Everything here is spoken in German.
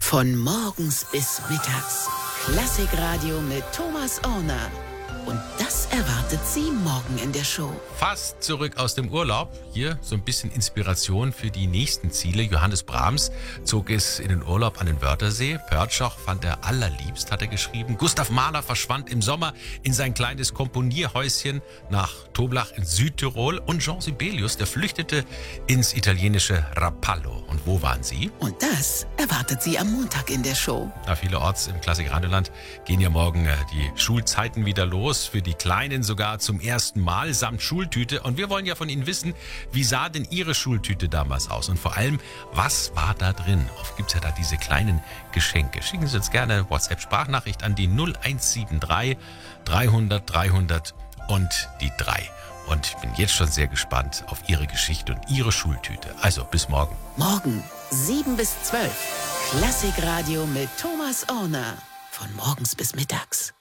Von morgens bis mittags. Klassikradio mit Thomas Orner. Und das erwartet Sie morgen in der Show. Fast zurück aus dem Urlaub. Hier so ein bisschen Inspiration für die nächsten Ziele. Johannes Brahms zog es in den Urlaub an den Wörthersee. Pörtschach fand er allerliebst, hat er geschrieben. Gustav Mahler verschwand im Sommer in sein kleines Komponierhäuschen nach Toblach in Südtirol. Und Jean Sibelius, der flüchtete ins italienische Rapallo. Und wo waren Sie? Und das erwartet Sie am Montag in der Show. Vielerorts im Klassikradioland gehen ja morgen die Schulzeiten wieder los. Für die Kleinen sogar zum ersten Mal samt Schultüte. Und wir wollen ja von Ihnen wissen, wie sah denn Ihre Schultüte damals aus? Und vor allem, was war da drin? Oft gibt es ja da diese kleinen Geschenke. Schicken Sie uns gerne WhatsApp-Sprachnachricht an die 0173 300 300 und die 3. Und ich bin jetzt schon sehr gespannt auf Ihre Geschichte und Ihre Schultüte. Also bis morgen. Morgen 7 bis 12. Klassikradio mit Thomas Orner. Von morgens bis mittags.